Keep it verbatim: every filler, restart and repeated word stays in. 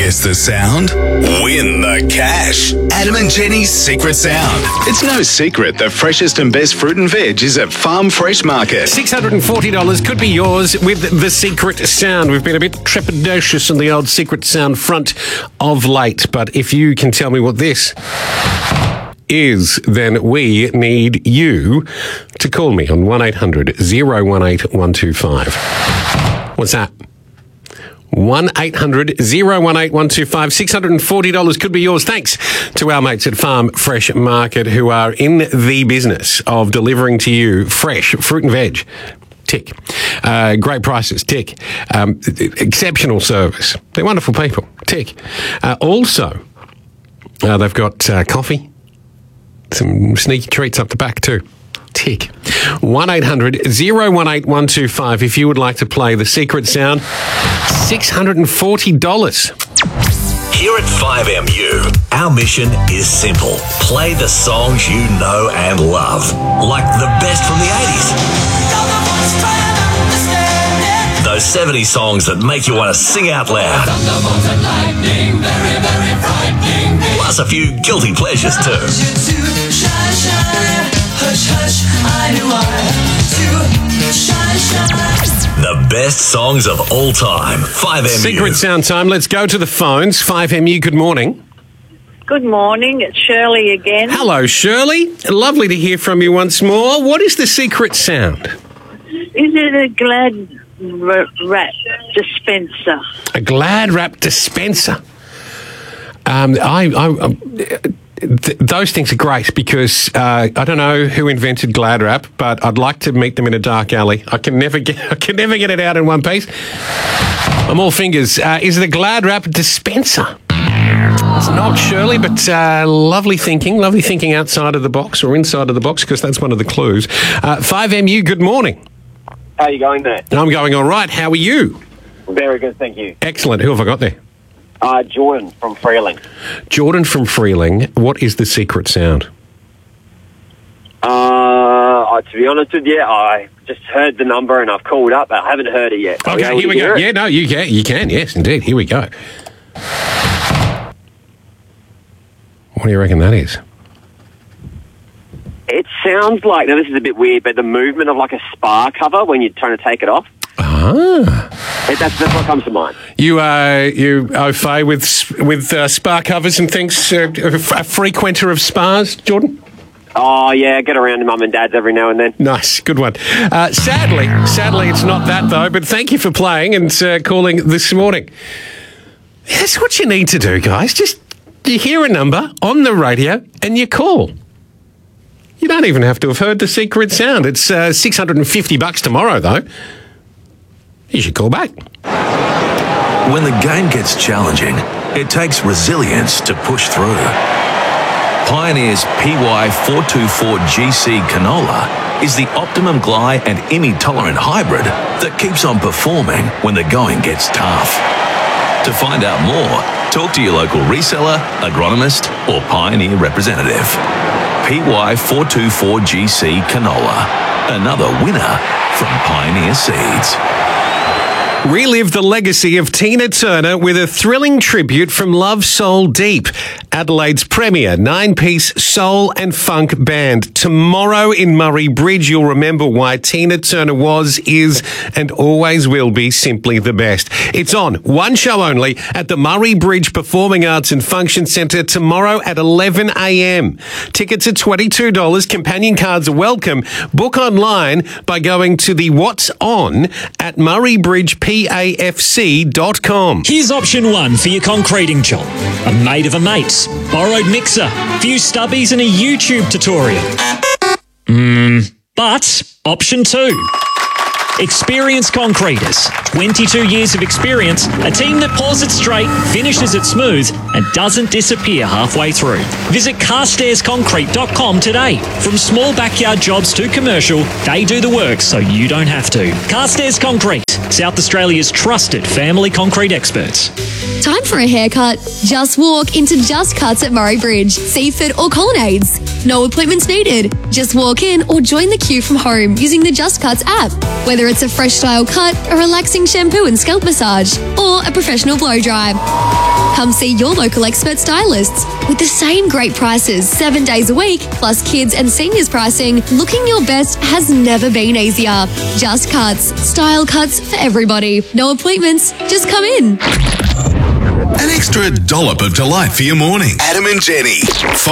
Guess the sound? Win the cash. Adam and Jenny's Secret Sound. It's no secret the freshest and best fruit and veg is at Farm Fresh Market. six hundred forty dollars could be yours with the Secret Sound. We've been a bit trepidatious on the old Secret Sound front of late, but if you can tell me what this is, then we need you to call me on one eight hundred oh one eight one two five. What's that? one eight hundred oh one eight one two five. six hundred forty dollars could be yours thanks to our mates at Farm Fresh Market, who are in the business of delivering to you fresh fruit and veg. Tick. Uh, great prices. Tick. Um, exceptional service. They're wonderful people. Tick. Uh, also, uh, they've got uh, coffee. Some sneaky treats up the back too. Tick. one eight hundred oh one eight one two five if you would like to play the Secret Sound. six hundred forty dollars. Here at five M U, our mission is simple. Play the songs you know and love, like the best from the eighties. Those seventies songs that make you want to sing out loud. Plus a few guilty pleasures too. The best songs of all time. five M U. Secret Sound time. Let's go to the phones. five M U, good morning. Good morning. It's Shirley again. Hello, Shirley. Lovely to hear from you once more. What is the Secret Sound? Is it a Glad r- Rat dispenser? A Glad Wrap dispenser. Um, I, I, I th- those things are great because uh, I don't know who invented Glad Wrap, but I'd like to meet them in a dark alley. I can never get, I can never get it out in one piece. I'm all fingers. Uh, is it a Glad Wrap dispenser? It's not, Shirley, but uh, lovely thinking, lovely thinking outside of the box or inside of the box, because that's one of the clues. Uh, five M U, good morning. How are you going there? I'm going all right. How are you? Very good, thank you. Excellent. Who have I got there? Uh, Jordan from Freeling. Jordan from Freeling. What is the Secret Sound? Uh, to be honest with you, I just heard the number and I've called up. I haven't heard it yet. Okay, here we go. Yeah, no, you can. You can. Yes, indeed. Here we go. What do you reckon that is? It sounds like, now this is a bit weird, but the movement of like a spa cover when you're trying to take it off. Ah. It, that's, that's what comes to mind. You uh, you au fait with with uh, spa covers and things? Uh, a frequenter of spas, Jordan? Oh yeah, I get around to mum and dad's every now and then. Nice, good one. Uh, sadly, sadly, it's not that though. But thank you for playing and uh, calling this morning. That's what you need to do, guys. Just you hear a number on the radio and you call. You don't even have to have heard the Secret Sound. It's uh, six hundred fifty bucks tomorrow, though. You should call back. When the game gets challenging, it takes resilience to push through. Pioneer's P Y four twenty-four G C canola is the optimum gly and image-tolerant hybrid that keeps on performing when the going gets tough. To find out more, talk to your local reseller, agronomist, or Pioneer representative. P Y four twenty-four G C canola, another winner from Pioneer Seeds. Relive the legacy of Tina Turner with a thrilling tribute from Love Soul Deep, Adelaide's premier nine-piece soul and funk band. Tomorrow in Murray Bridge, you'll remember why Tina Turner was, is, and always will be simply the best. It's on, one show only, at the Murray Bridge Performing Arts and Function Centre tomorrow at eleven a.m. Tickets are twenty-two dollars. Companion cards are welcome. Book online by going to the What's On at Murray Bridge P A F C dot com. Here's option one for your concreting job. A mate of a mate's, borrowed mixer, few stubbies and a YouTube tutorial. Mm, but option two. Experienced concreters. twenty-two years of experience, a team that pours it straight, finishes it smooth, and doesn't disappear halfway through. Visit carstairs concrete dot com today. From small backyard jobs to commercial, they do the work so you don't have to. Carstairs Concrete, South Australia's trusted family concrete experts. Time for a haircut? Just walk into Just Cuts at Murray Bridge, Seaford or Colonnades. No appointments needed. Just walk in or join the queue from home using the Just Cuts app. Whether it's a fresh style cut, a relaxing shampoo and scalp massage, or a professional blow dry. Come see your local expert stylists. With the same great prices seven days a week, plus kids and seniors pricing, looking your best has never been easier. Just Cuts. Style cuts for everybody. No appointments. Just come in. An extra dollop of delight for your morning. Adam and Jenny.